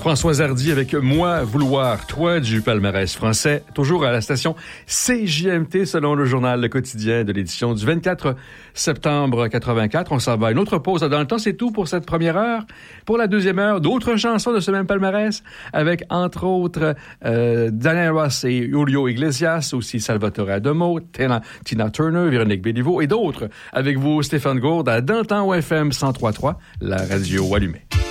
François Hardy avec Moi vouloir toi du palmarès français, toujours à la station CJMT selon le journal Le Quotidien de l'édition du 24 septembre 84. On s'en va à une autre pause. Dans le temps, c'est tout pour cette première heure. Pour la deuxième heure, d'autres chansons de ce même palmarès avec, entre autres, Diana Ross et Julio Iglesias, aussi Salvatore Adamo, Tina Turner, Véronique Béliveau et d'autres. Avec vous, Stéphane Gourde à Dantan FM 103.3, la radio allumée.